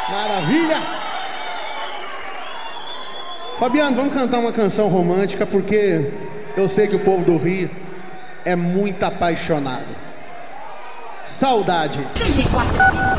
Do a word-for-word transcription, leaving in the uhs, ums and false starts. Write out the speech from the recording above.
Maravilha! Fabiano, vamos cantar uma canção romântica, porque eu sei que o povo do Rio é muito apaixonado. Saudade. trinta e quatro.